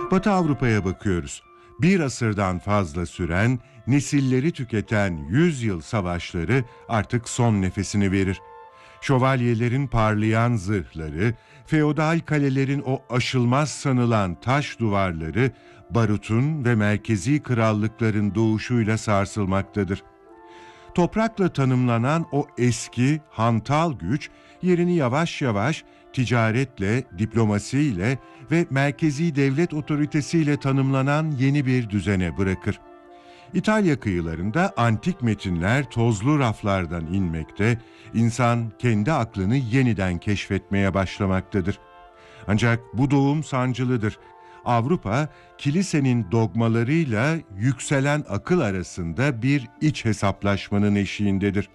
Batı Avrupa'ya bakıyoruz. Bir asırdan fazla süren, nesilleri tüketen 100 yıl savaşları artık son nefesini verir. Şövalyelerin parlayan zırhları, feodal kalelerin o aşılmaz sanılan taş duvarları, barutun ve merkezi krallıkların doğuşuyla sarsılmaktadır. Toprakla tanımlanan o eski, hantal güç, yerini yavaş yavaş ticaretle, diplomasiyle ve merkezi devlet otoritesiyle tanımlanan yeni bir düzene bırakır. İtalya kıyılarında antik metinler tozlu raflardan inmekte, insan kendi aklını yeniden keşfetmeye başlamaktadır. Ancak bu doğum sancılıdır. Avrupa, kilisenin dogmalarıyla yükselen akıl arasında bir iç hesaplaşmanın eşiğindedir.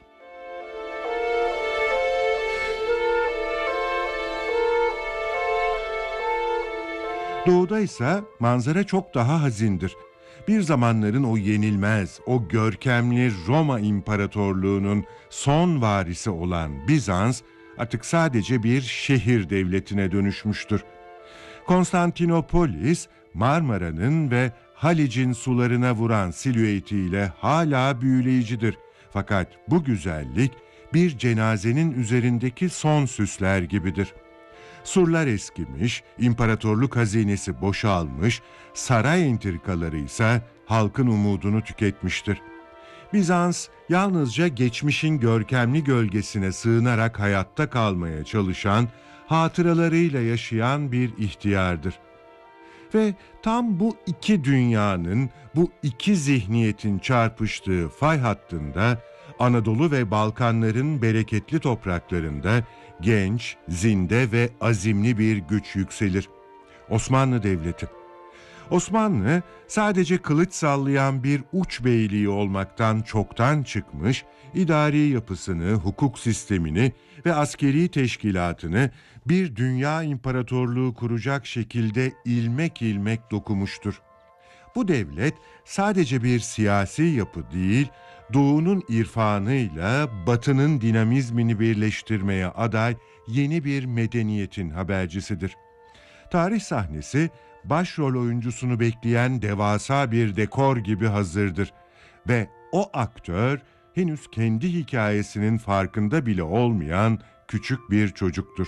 Doğuda ise manzara çok daha hazindir. Bir zamanların o yenilmez, o görkemli Roma İmparatorluğu'nun son varisi olan Bizans, artık sadece bir şehir devletine dönüşmüştür. Konstantinopolis, Marmara'nın ve Halic'in sularına vuran silüetiyle hala büyüleyicidir. Fakat bu güzellik bir cenazenin üzerindeki son süsler gibidir. Surlar eskimiş, imparatorluk hazinesi boşalmış, saray entrikaları ise halkın umudunu tüketmiştir. Bizans yalnızca geçmişin görkemli gölgesine sığınarak hayatta kalmaya çalışan, hatıralarıyla yaşayan bir ihtiyardır. Ve tam bu iki dünyanın, bu iki zihniyetin çarpıştığı fay hattında, Anadolu ve Balkanların bereketli topraklarında genç, zinde ve azimli bir güç yükselir. Osmanlı Devleti. Osmanlı sadece kılıç sallayan bir uç beyliği olmaktan çoktan çıkmış, idari yapısını, hukuk sistemini ve askeri teşkilatını bir dünya imparatorluğu kuracak şekilde ilmek ilmek dokumuştur. Bu devlet sadece bir siyasi yapı değil, Doğu'nun irfanıyla Batı'nın dinamizmini birleştirmeye aday yeni bir medeniyetin habercisidir. Tarih sahnesi, başrol oyuncusunu bekleyen devasa bir dekor gibi hazırdır ve o aktör henüz kendi hikayesinin farkında bile olmayan küçük bir çocuktur.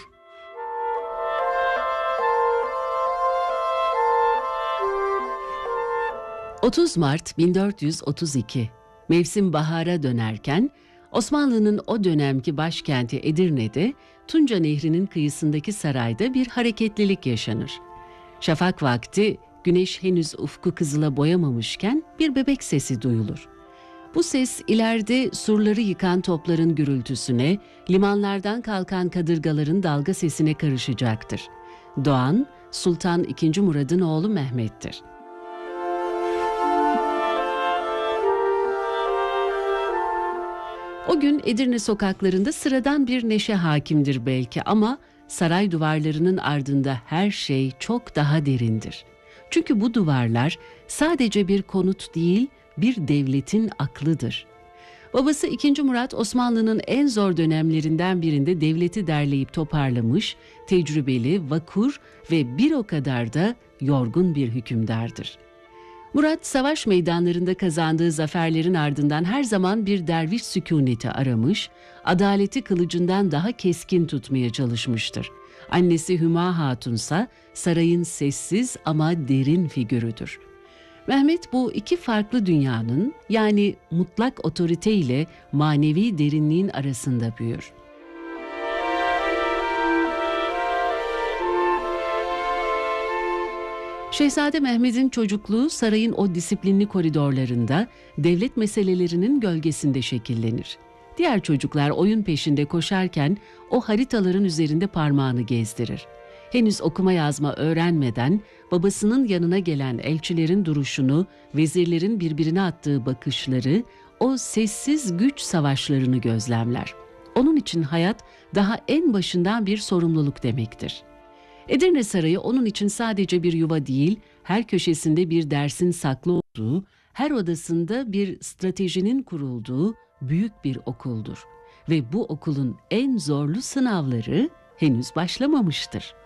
...30 Mart 1432... Mevsim bahara dönerken Osmanlı'nın o dönemki başkenti Edirne'de Tunca Nehri'nin kıyısındaki sarayda bir hareketlilik yaşanır. Şafak vakti güneş henüz ufku kızıla boyamamışken bir bebek sesi duyulur. Bu ses ileride surları yıkan topların gürültüsüne, limanlardan kalkan kadırgaların dalga sesine karışacaktır. Doğan, Sultan II. Murad'ın oğlu Mehmet'tir. O gün Edirne sokaklarında sıradan bir neşe hakimdir belki ama saray duvarlarının ardında her şey çok daha derindir. Çünkü bu duvarlar sadece bir konut değil, bir devletin aklıdır. Babası II. Murat Osmanlı'nın en zor dönemlerinden birinde devleti derleyip toparlamış, tecrübeli, vakur ve bir o kadar da yorgun bir hükümdardır. Murat, savaş meydanlarında kazandığı zaferlerin ardından her zaman bir derviş sükuneti aramış, adaleti kılıcından daha keskin tutmaya çalışmıştır. Annesi Hüma Hatunsa sarayın sessiz ama derin figürüdür. Mehmet bu iki farklı dünyanın, yani mutlak otorite ile manevi derinliğin arasında büyür. Şehzade Mehmet'in çocukluğu sarayın o disiplinli koridorlarında, devlet meselelerinin gölgesinde şekillenir. Diğer çocuklar oyun peşinde koşarken o haritaların üzerinde parmağını gezdirir. Henüz okuma yazma öğrenmeden babasının yanına gelen elçilerin duruşunu, vezirlerin birbirine attığı bakışları, o sessiz güç savaşlarını gözlemler. Onun için hayat daha en başından bir sorumluluk demektir. Edirne Sarayı onun için sadece bir yuva değil, her köşesinde bir dersin saklı olduğu, her odasında bir stratejinin kurulduğu büyük bir okuldur. Ve bu okulun en zorlu sınavları henüz başlamamıştır.